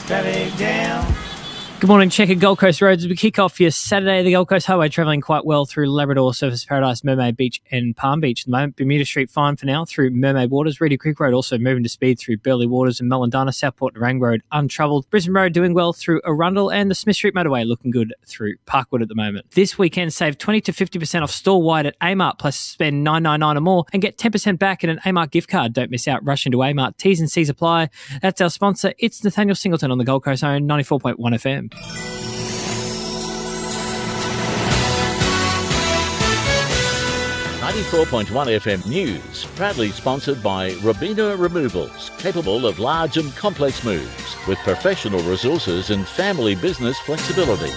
traffic jam. Good morning, checking Gold Coast roads as we kick off your Saturday. The Gold Coast Highway travelling quite well through Labrador, Surfers Paradise, Mermaid Beach and Palm Beach at the moment. Bermuda Street fine for now through Mermaid Waters. Reedy Creek Road also moving to speed through Burleigh Waters and Mulundana. Southport Nerang Road untroubled. Brisbane Road doing well through Arundel, and the Smith Street Motorway looking good through Parkwood at the moment. This weekend, save 20 to 50% off store-wide at Amart, plus spend $9.99 or more and get 10% back in an Amart gift card. Don't miss out. Rush into Amart. T's and C's apply. That's our sponsor. It's Nathaniel Singleton on the Gold Coast own 94.1 FM. 94.1 FM News, proudly sponsored by Robina Removals, capable of large and complex moves, with professional resources and family business flexibility.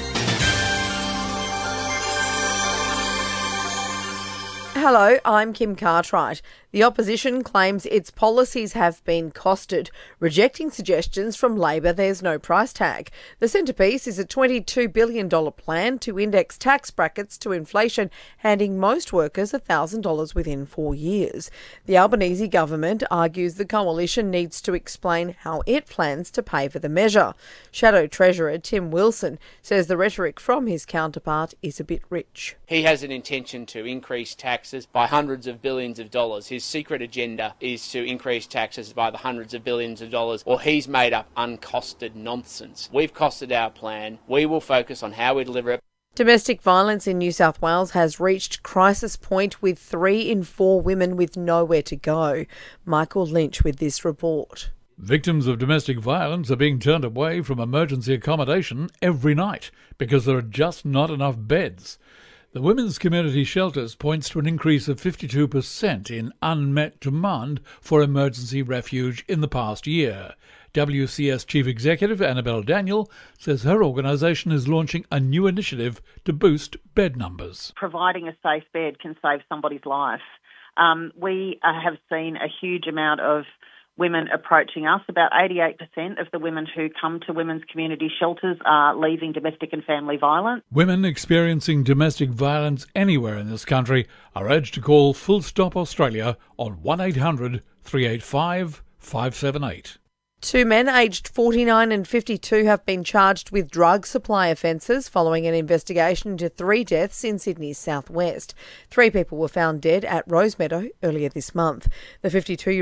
Hello, I'm Kim Cartwright. The opposition claims its policies have been costed, rejecting suggestions from Labor there's no price tag. The centrepiece is a $22 billion plan to index tax brackets to inflation, handing most workers $1,000 within 4 years. The Albanese government argues the coalition needs to explain how it plans to pay for the measure. Shadow Treasurer Tim Wilson says the rhetoric from his counterpart is a bit rich. He has an intention to increase taxes by hundreds of billions of dollars. His secret agenda is to increase taxes by the hundreds of billions of dollars, or he's made up uncosted nonsense. We've costed our plan. We will focus on how we deliver it. Domestic violence in New South Wales has reached crisis point, with 3 in 4 women with nowhere to go. Michael Lynch with this report. Victims of domestic violence are being turned away from emergency accommodation every night because there are just not enough beds. The Women's Community Shelters points to an increase of 52% in unmet demand for emergency refuge in the past year. WCS Chief Executive Annabelle Daniel says her organisation is launching a new initiative to boost bed numbers. Providing a safe bed can save somebody's life. We have seen a huge amount of women approaching us. About 88% of the women who come to women's community shelters are leaving domestic and family violence. Women experiencing domestic violence anywhere in this country are urged to call Full Stop Australia on 1800 385 578. 2 men aged 49 and 52 have been charged with drug supply offences following an investigation into 3 deaths in Sydney's southwest. 3 people were found dead at Rosemeadow earlier this month. The 52-year-old